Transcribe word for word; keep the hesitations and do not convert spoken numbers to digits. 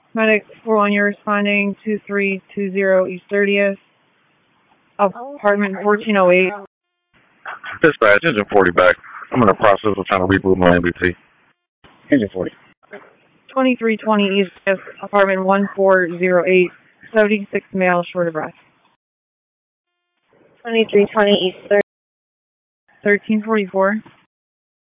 Medic four one, you're responding two three two zero East thirtieth, apartment fourteen oh eight. Dispatch, engine forty back. I'm in the process of trying to reboot my M B T. Engine forty. twenty-three twenty East fifth, apartment one four zero eight, seventy-six male, short of breath. twenty-three twenty East thirtieth. thirteen forty-four.